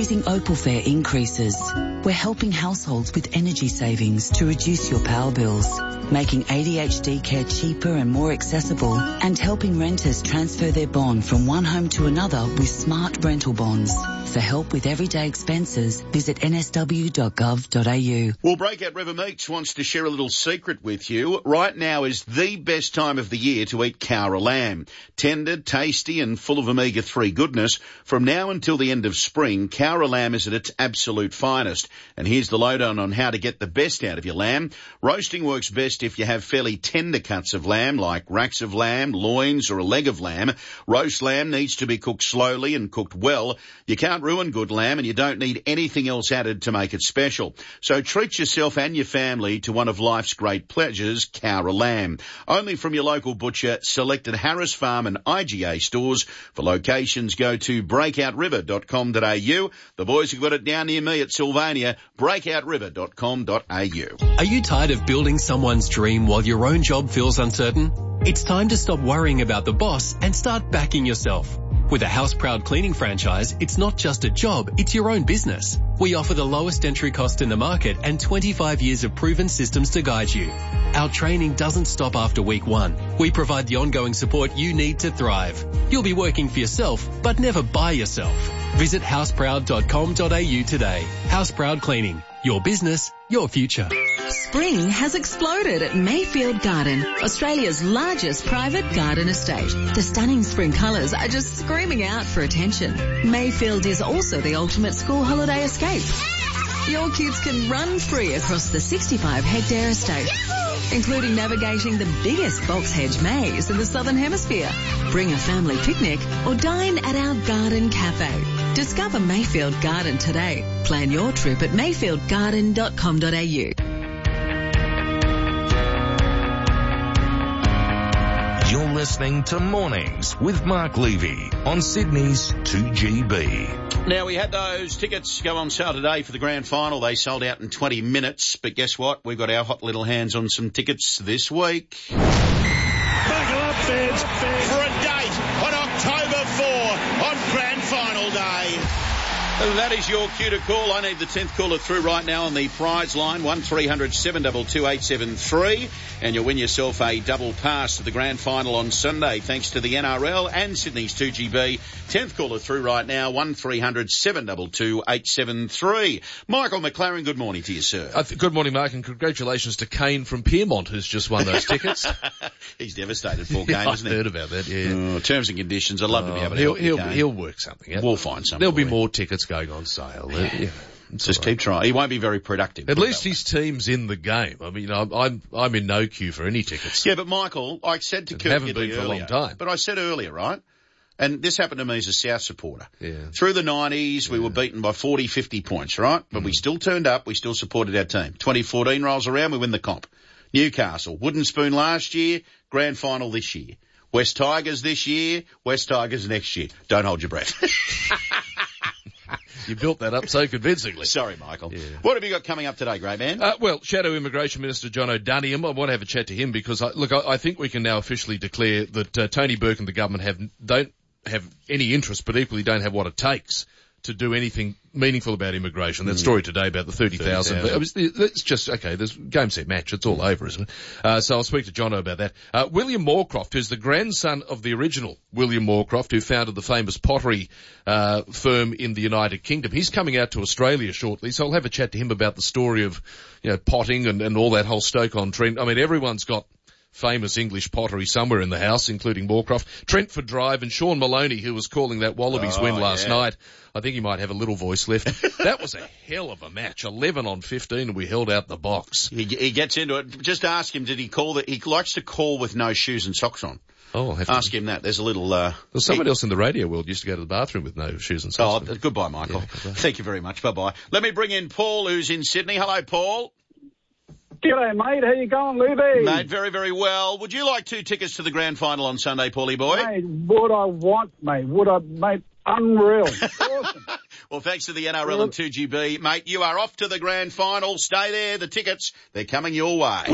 freezing Opal fare increases. We're helping households with energy savings to reduce your power bills, making ADHD care cheaper and more accessible, and helping renters transfer their bond from one home to another with smart rental bonds. For help with everyday expenses, visit nsw.gov.au. Well, Breakout River Meats wants to share a little secret with you. Right now is the best time of the year to eat Cowra lamb. Tender, tasty and full of omega-3 goodness. From now until the end of spring, Cowra lamb is at its absolute finest. And here's the lowdown on how to get the best out of your lamb. Roasting works best if you have fairly tender cuts of lamb, like racks of lamb, loins or a leg of lamb. Roast lamb needs to be cooked slowly and cooked well. You can't ruin good lamb and you don't need anything else added to make it special. So treat yourself and your family to one of life's great pleasures, Cowra lamb. Only from your local butcher, selected Harris Farm and IGA stores. For locations, go to breakoutriver.com.au. The boys who got it down near me at Sylvania, breakoutriver.com.au. Are you tired of building someone's dream while your own job feels uncertain? It's time to stop worrying about the boss and start backing yourself. With a House Proud cleaning franchise, it's not just a job, it's your own business. We offer the lowest entry cost in the market and 25 years of proven systems to guide you. Our training doesn't stop after week 1. We provide the ongoing support you need to thrive. You'll be working for yourself, but never by yourself. Visit houseproud.com.au today. House Proud Cleaning. Your business, your future. Spring has exploded at Mayfield Garden, Australia's largest private garden estate. The stunning spring colours are just screaming out for attention. Mayfield is also the ultimate school holiday escape. Your kids can run free across the 65-hectare estate, including navigating the biggest box hedge maze in the Southern Hemisphere. Bring a family picnic or dine at our garden cafe. Discover Mayfield Garden today. Plan your trip at mayfieldgarden.com.au. You're listening to Mornings with Mark Levy on Sydney's 2GB. Now, we had those tickets go on sale today for the grand final. They sold out in 20 minutes. But guess what? We've got our hot little hands on some tickets this week. Buckle up, fans, for a date on October 4 on grand final day. That is your cue to call. I need the 10th caller through right now on the prize line, 1300 722 873, and you'll win yourself a double pass to the grand final on Sunday, thanks to the NRL and Sydney's 2GB. 10th caller through right now, 1300 722 873. Michael McLaren, good morning to you, sir. Good morning, Mark, and congratulations to Kane from Piermont, who's just won those tickets. He's devastated, Paul Kane, isn't he? I heard about that, yeah. Terms and conditions, I'd love to be able to help you, Kane. He'll work something out. We'll find something. There'll be more tickets going on sale. Yeah. Just keep trying. He won't be very productive. At least his team's in the game. I mean, I'm in no queue for any tickets. Yeah, but Michael, I said to Kirk haven't been for a long time. But I said earlier, right? And this happened to me as a South supporter. Yeah. Through the 90s, we were beaten by 40, 50 points, right? But we still turned up. We still supported our team. 2014 rolls around, we win the comp. Newcastle, Wooden Spoon last year, grand final this year. West Tigers this year, West Tigers next year. Don't hold your breath. You built that up so convincingly. Sorry, Michael. Yeah. What have you got coming up today, great man? Well, Shadow Immigration Minister John O'Daniam, I want to have a chat to him because, I think we can now officially declare that Tony Burke and the government don't have any interest, but equally don't have what it takes to do anything meaningful about immigration. That story today about the 30,000. It's just, okay, there's game, set, match. It's all over, isn't it? So I'll speak to Jono about that. William Moorcroft, who's the grandson of the original William Moorcroft, who founded the famous pottery firm in the United Kingdom. He's coming out to Australia shortly, so I'll have a chat to him about the story of, potting and all that whole Stoke-on-Trent. I mean, everyone's got famous English pottery somewhere in the house, including Moorcroft. Trentford Drive and Sean Maloney, who was calling that Wallabies win last night. I think he might have a little voice left. That was a hell of a match. 11-15, and we held out the box. He gets into it. Just ask him, did he call that? He likes to call with no shoes and socks on. Oh, I'll have to ask him that. There's a little... There's someone else in the radio world used to go to the bathroom with no shoes and socks. Oh, goodbye, Michael. Yeah, goodbye. Thank you very much. Bye-bye. Let me bring in Paul, who's in Sydney. Hello, Paul. G'day, mate. How you going, Levy? Mate, very, very well. Would you like 2 tickets to the grand final on Sunday, Paulie boy? Mate, what I want, mate. Mate, unreal. Awesome. Well, thanks to the NRL and 2GB. Mate, you are off to the grand final. Stay there. The tickets, they're coming your way.